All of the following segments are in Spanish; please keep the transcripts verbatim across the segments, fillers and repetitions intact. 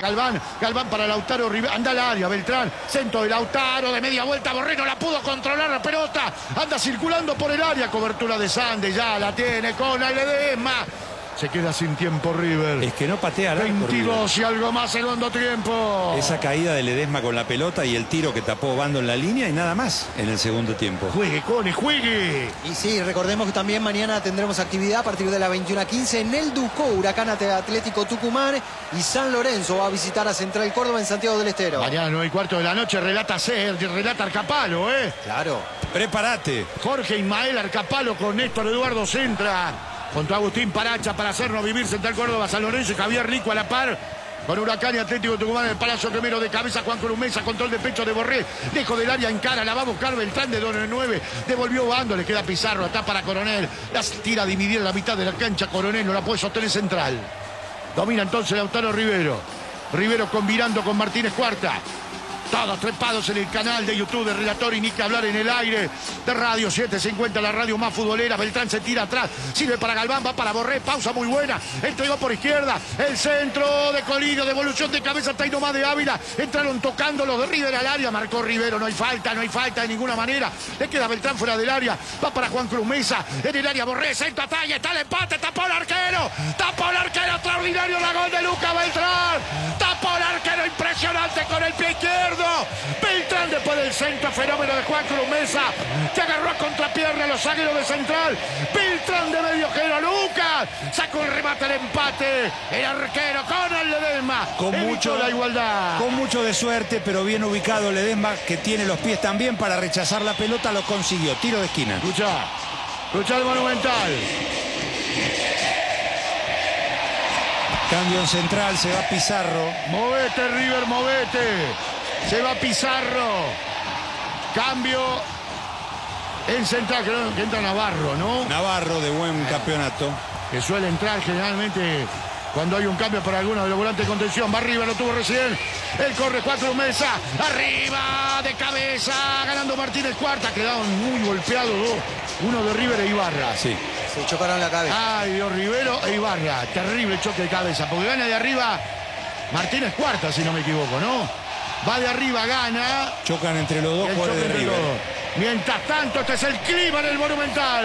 Galván, Galván para Lautaro Rivero, anda al área, Beltrán, centro de Lautaro, de media vuelta, Borré no la pudo controlar la pelota, anda circulando por el área, cobertura de Sande, ya la tiene con Ledesma. Se queda sin tiempo River. Es que no patea al arco, veintidós y algo más segundo tiempo. Esa caída de Ledesma con la pelota y el tiro que tapó Bando en la línea y nada más en el segundo tiempo. Juegue, Cone, juegue. Y sí, recordemos que también mañana tendremos actividad a partir de las veintiuna a quince en el Ducó, Huracán Atlético Tucumán y San Lorenzo va a visitar a Central Córdoba en Santiago del Estero. Mañana nueve y cuarto de la noche relata Sergio, relata Arcapalo, ¿eh? Claro. Prepárate. Jorge Ismael Arcapalo con Néstor Eduardo Centra. Junto a Agustín Paracha para hacernos vivir Central Córdoba, San Lorenzo y Javier Rico a la par. Con Huracán y Atlético Tucumán en el Palacio Primero de cabeza, Juan Cruz Mesa, control de pecho de Borré, lejos del área, encara, la va a buscar Beltrán de dos nueve, devolvió Bando, le queda Pizarro, está para Coronel, las tira a dividir en la mitad de la cancha, Coronel no la puede sostener Central. Domina entonces Lautaro Rivero, Rivero combinando con Martínez Cuarta. Todos trepados en el canal de YouTube de Relator y ni que hablar en el aire de Radio setecientos cincuenta, la radio más futbolera. Beltrán se tira atrás, sirve para Galván, va para Borré, pausa muy buena, entregó por izquierda, el centro de Colino, devolución de cabeza, está ahí nomás de Ávila, entraron tocando los de River al área, marcó Rivero, no hay falta, no hay falta de ninguna manera, le queda Beltrán fuera del área, va para Juan Cruz Mesa, en el área Borré, centro, talla, está el empate, tapó el arquero, tapó el arquero, extraordinario la gol de Lucas Beltrán, tapó el arquero, impresionante con el pie izquierdo. Beltrán después del centro, fenómeno de Juan Cruz Mesa, que agarró a contrapierna a los zagueros de Central. Beltrán de medio giro, Lucas sacó el remate, el empate, el arquero con el Ledesma, con mucho la igualdad, con mucho de suerte, pero bien ubicado Ledesma, que tiene los pies también para rechazar la pelota, lo consiguió, tiro de esquina. Escucha, escucha el Monumental. Cambio en Central, se va Pizarro. Movete River, movete. Se va Pizarro. Cambio en Central, que entra Navarro, ¿no? Navarro, de buen campeonato. Que suele entrar generalmente cuando hay un cambio para alguno de los volantes de contención. Va arriba, lo tuvo recién. Él corre, cuatro Mesa. Arriba, de cabeza, ganando Martínez Cuarta. Quedaron muy golpeados dos. Uno de River e Ibarra. Sí. Se chocaron la cabeza. Ay, Dios, Rivero e Ibarra. Terrible choque de cabeza. Porque gana de arriba Martínez Cuarta, si no me equivoco, ¿no? Va de arriba, gana. Chocan entre los dos jugadores de River. Mientras tanto, este es el clima en el Monumental.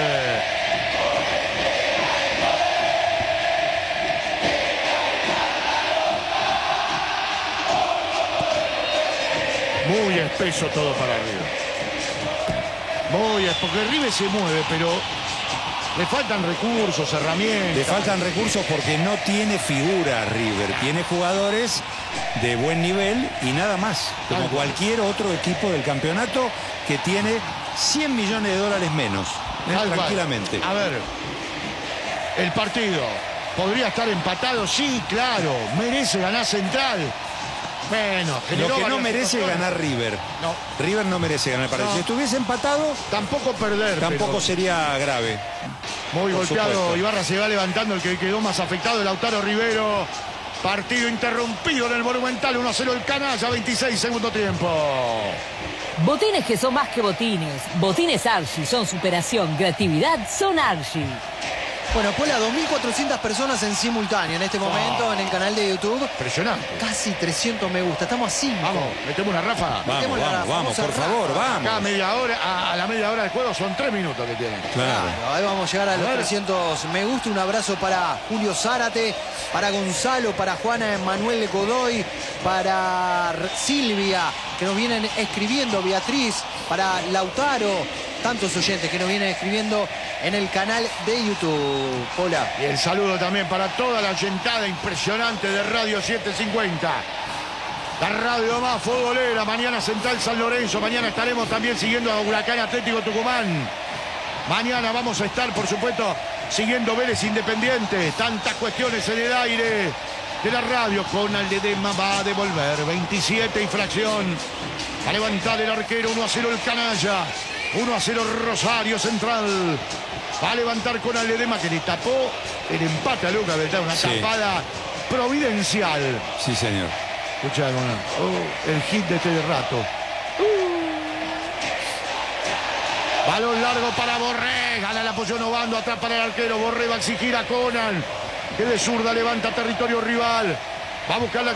Muy espeso todo para River. Muy espeso, porque River se mueve, pero le faltan recursos, herramientas. Le faltan recursos porque no tiene figura River. Tiene jugadores de buen nivel y nada más. Como Tal cualquier otro equipo del campeonato que tiene cien millones de dólares menos. Tal Tranquilamente. cual. A ver, el partido podría estar empatado, sí, claro. Merece ganar Central. Bueno, lo que no merece es ganar River. No. River no merece ganar el partido. No. Si estuviese empatado, tampoco perder. tampoco pero sería grave. muy Por golpeado. supuesto. Ibarra se va levantando, el que quedó más afectado, el Lautaro Rivero. Partido interrumpido en el Monumental, uno a cero el Canalla, veintiséis, segundo tiempo. Botines que son más que botines. Botines Archie son superación, creatividad, son Archie. Bueno, Pola, dos mil cuatrocientas personas en simultáneo en este momento Oh. en el canal de YouTube. Impresionante. Casi trescientos me gusta, estamos a cinco. Vamos, metemos una ráfaga. Vamos, Metemos la vamos, vamos, famosa por favor, ráfaga. vamos. Acá media hora, a, a la media hora del juego son tres minutos que tienen. Claro. Claro, ahí vamos a llegar a los A ver. trescientos me gusta. Un abrazo para Julio Zárate, para Gonzalo, para Juana Manuel Godoy, para Silvia, que nos vienen escribiendo, Beatriz, para Lautaro, tantos oyentes que nos vienen escribiendo en el canal de YouTube. Hola. Y el saludo también para toda la oyentada impresionante de Radio setecientos cincuenta. La radio más futbolera. Mañana Central San Lorenzo. Mañana estaremos también siguiendo a Huracán Atlético Tucumán. Mañana vamos a estar, por supuesto, siguiendo Vélez Independiente. Tantas cuestiones en el aire de la radio. Con Ledesma va a devolver. veintisiete y fracción. A levantar el arquero. uno a cero el Canalla. uno a cero Rosario Central. Va a levantar con Ledesma, que le tapó el empate a Lucas Beltrán. Una Sí. tapada providencial. Sí, señor. Escuchá, oh, el hit de este rato. Balón largo para Borré. Gana la posición Obando. Atrás para el arquero. Borré va a exigir a Conan, que de zurda levanta territorio rival. Va a buscar la